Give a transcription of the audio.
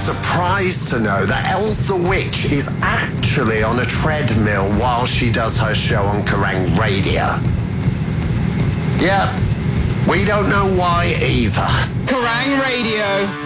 surprised to know that Els the Witch is actually on a treadmill while she does her show on Kerrang Radio? Yeah, we don't know why either. Kerrang Radio!